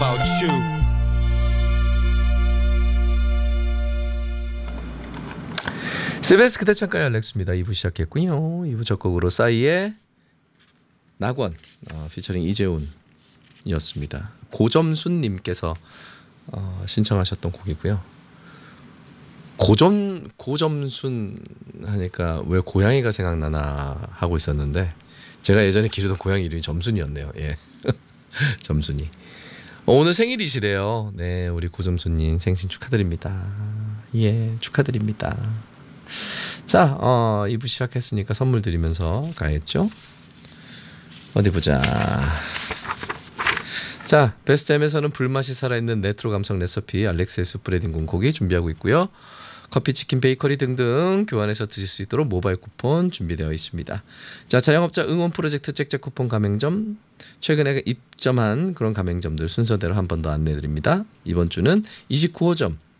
about you. CBS 그대 창가의 알렉스입니다. 2부 시작했군요. 2부 첫 곡으로 싸이의 낙원 피처링 이재훈이었습니다. 고점순님께서 신청하셨던 곡이고요. 고점순 하니까 왜 고양이가 생각나나 하고 있었는데 제가 예전에 기르던 고양이 이름이 점순이었네요. 예, 점순이. 오늘 생일이시래요. 네, 우리 고점순님 생신 축하드립니다. 예, 축하드립니다. 자, 2부 시작했으니까 선물 드리면서 가야겠죠? 어디 보자. 자, 베스트엠에서는 불맛이 살아있는 레트로 감성 레시피 알렉스의 숯브레딩 군고기 준비하고 있고요. 커피, 치킨, 베이커리 등등 교환해서 드실 수 있도록 모바일 쿠폰 준비되어 있습니다. 자, 자영업자 응원 프로젝트 잭잭 쿠폰 가맹점 최근에 입점한 그런 가맹점들 순서대로 한 번 더 안내드립니다. 이번 주는 29호점